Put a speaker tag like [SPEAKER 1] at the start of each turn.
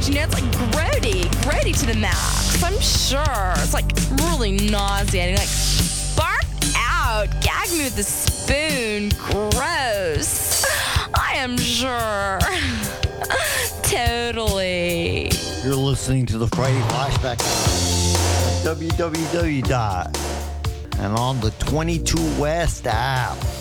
[SPEAKER 1] You know, it's like grody to the max. I'm sure. It's like really nauseating. Like, bark out. Gag me with a spoon. Gross. I am sure. Totally.
[SPEAKER 2] You're listening to the Friday Flashback. www. And on the 22 West app.